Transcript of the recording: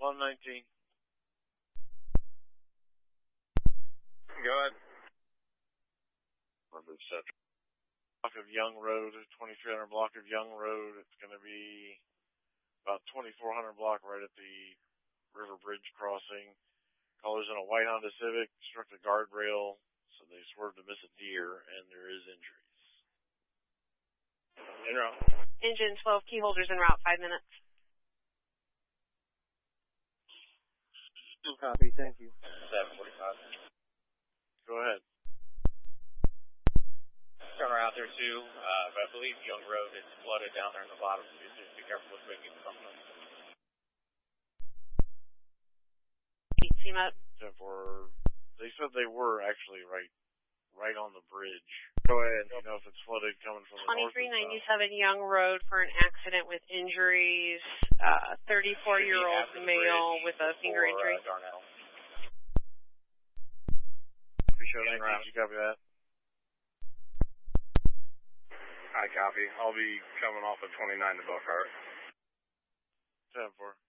119. Go ahead. Block of Young Road, 2300 block of Young Road. It's going to be about 2400 block right at the River Bridge crossing. Callers in a white Honda Civic struck the guardrail, so they swerved to miss a deer, and there is injuries. En route. Engine 12, key holders en route, 5 minutes. Copy, thank you. 745. Go ahead. Turn out there too, but I believe Young Road is flooded down there in the bottom, so just be careful with making something. CMOT. They said they were actually right on the bridge. Go ahead. You know if it's flooded coming from the north. 2397 Young Road for an accident with injuries. 34-year-old male with a finger injury. Darnell. Did you copy that? I copy. I'll be coming off of 29 to Buckhart. 10-4.